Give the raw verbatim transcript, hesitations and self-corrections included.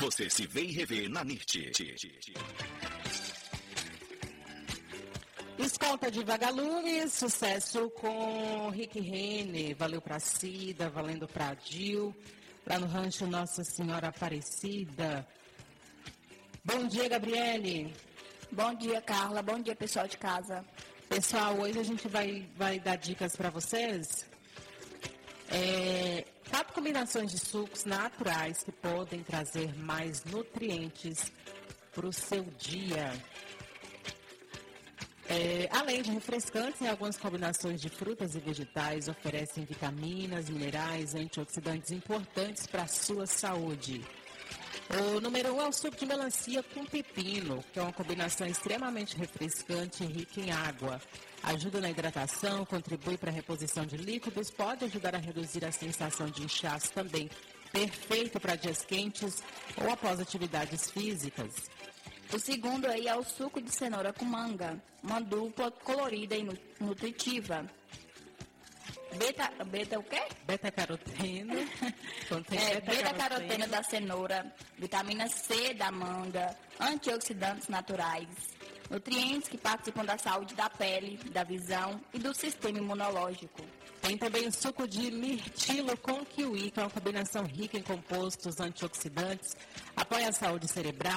Você se vê e revê na N I R T. Escolta de Vagalumes, sucesso com Rick Renner, valeu pra Cida, valendo pra Dil, lá no rancho Nossa Senhora Aparecida. Bom dia, Gabriele. Bom dia, Carla. Bom dia, pessoal de casa. Pessoal, hoje a gente vai, vai dar dicas para vocês. É, quatro combinações de sucos naturais que podem trazer mais nutrientes para o seu dia. É, além de refrescantes, algumas combinações de frutas e vegetais oferecem vitaminas, minerais e antioxidantes importantes para a sua saúde. O número um é o suco de melancia com pepino, que é uma combinação extremamente refrescante e rica em água. Ajuda na hidratação, contribui para a reposição de líquidos, pode ajudar a reduzir a sensação de inchaço também. Perfeito para dias quentes ou após atividades físicas. O segundo aí é o suco de cenoura com manga, uma dupla colorida e nutritiva. Beta, beta o quê? Beta-caroteno. É, beta-caroteno da cenoura, vitamina C da manga, antioxidantes naturais, nutrientes que participam da saúde da pele, da visão e do sistema imunológico. Tem também o suco de mirtilo com kiwi, que é uma combinação rica em compostos antioxidantes, apoia a saúde cerebral,